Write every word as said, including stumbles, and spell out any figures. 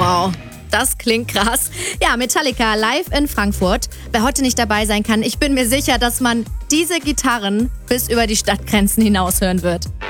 Wow, das klingt krass. Ja, Metallica live in Frankfurt. Wer heute nicht dabei sein kann, ich bin mir sicher, dass man diese Gitarren bis über die Stadtgrenzen hinaus hören wird.